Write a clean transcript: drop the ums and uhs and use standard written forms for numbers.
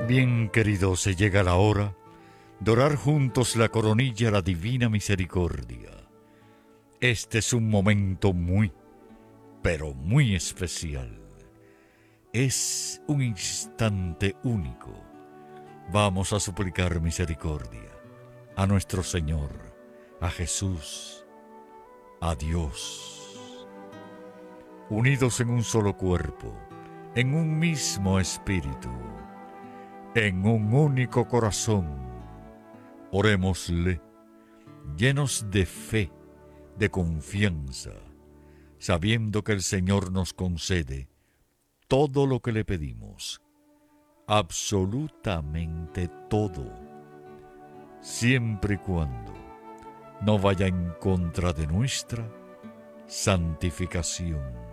Bien, queridos, se llega la hora de orar juntos la coronilla a la divina misericordia. Este es un momento muy, pero muy especial. Es un instante único. Vamos a suplicar misericordia a nuestro Señor, a Jesús, a Dios. Unidos en un solo cuerpo, en un mismo espíritu, en un único corazón, orémosle, llenos de fe, de confianza, sabiendo que el Señor nos concede todo lo que le pedimos, absolutamente todo, siempre y cuando no vaya en contra de nuestra santificación.